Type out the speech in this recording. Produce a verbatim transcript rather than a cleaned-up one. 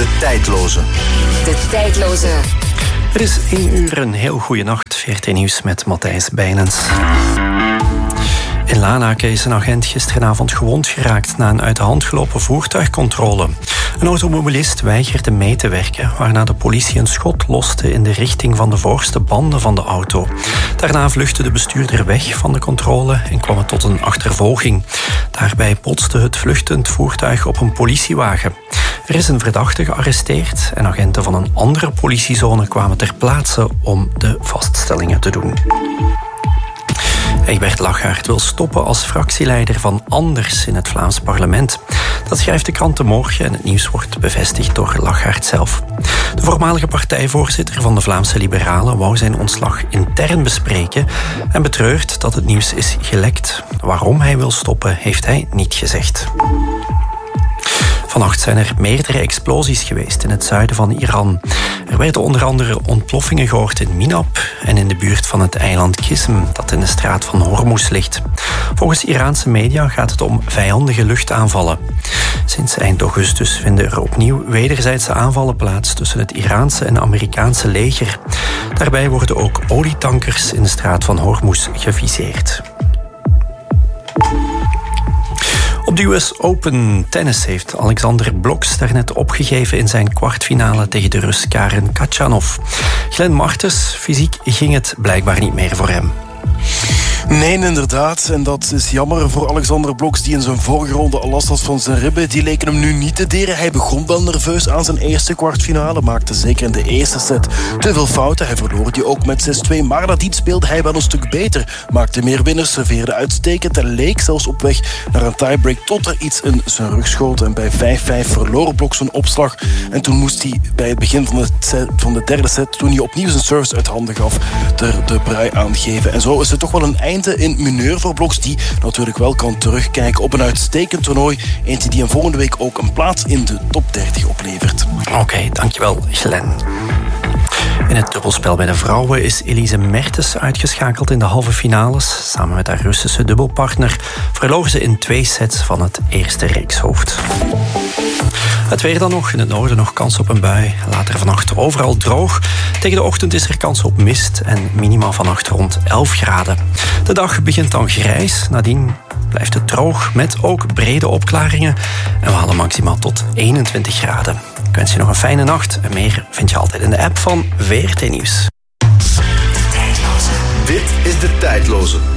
De Tijdloze. De Tijdloze. Het is één uur, een heel goede nacht. V R T Nieuws met Matthijs Bijnens. In Lanaken is een agent gisteravond gewond geraakt na een uit de hand gelopen voertuigcontrole. Een automobilist weigerde mee te werken, waarna de politie een schot loste in de richting van de voorste banden van de auto. Daarna vluchtte de bestuurder weg van de controle en kwam het tot een achtervolging. Daarbij botste het vluchtend voertuig op een politiewagen. Er is een verdachte gearresteerd en agenten van een andere politiezone kwamen ter plaatse om de vaststellingen te doen. Egbert Lachaert wil stoppen als fractieleider van Anders in het Vlaams parlement. Dat schrijft de krant De Morgen en het nieuws wordt bevestigd door Lachaert zelf. De voormalige partijvoorzitter van de Vlaamse Liberalen wou zijn ontslag intern bespreken en betreurt dat het nieuws is gelekt. Waarom hij wil stoppen, heeft hij niet gezegd. Vannacht zijn er meerdere explosies geweest in het zuiden van Iran. Er werden onder andere ontploffingen gehoord in Minab en in de buurt van het eiland Qism, dat in de straat van Hormuz ligt. Volgens Iraanse media gaat het om vijandige luchtaanvallen. Sinds eind augustus vinden er opnieuw wederzijdse aanvallen plaats tussen het Iraanse en Amerikaanse leger. Daarbij worden ook olietankers in de straat van Hormuz geviseerd. Op de U S Open tennis heeft Alexander Blok daarnet opgegeven in zijn kwartfinale tegen de Rus Karen Khachanov. Glenn Martens, fysiek ging het blijkbaar niet meer voor hem. Nee, inderdaad. En dat is jammer voor Alexander Blok, die in zijn vorige ronde al last had van zijn ribben. Die leken hem nu niet te deren. Hij begon wel nerveus aan zijn eerste kwartfinale. Maakte zeker in de eerste set te veel fouten. Hij verloor die ook met zes twee. Maar nadien speelde hij wel een stuk beter. Maakte meer winners, serveerde uitstekend. En leek zelfs op weg naar een tiebreak tot er iets in zijn rug schoot. En bij vijf vijf verloor Blok zijn opslag. En toen moest hij bij het begin van de, set, van de derde set, toen hij opnieuw zijn service uit handen gaf, er de brui aangeven. En zo is het toch wel een einde in mineur voor Bloks, die natuurlijk wel kan terugkijken op een uitstekend toernooi. Eentje die hem volgende week ook een plaats in de top dertig oplevert. Oké, okay, dankjewel Glenn. In het dubbelspel bij de vrouwen is Elise Mertens uitgeschakeld in de halve finales. Samen met haar Russische dubbelpartner verloor ze in twee sets van het eerste reekshoofd. Het weer dan nog. In het noorden nog kans op een bui. Later vannacht overal droog. Tegen de ochtend is er kans op mist en minima vannacht rond elf graden. De dag begint dan grijs. Nadien blijft het droog met ook brede opklaringen. En we halen maximaal tot eenentwintig graden. Ik wens je nog een fijne nacht. En meer vind je altijd in de app van V R T Nieuws. Dit is De Tijdloze.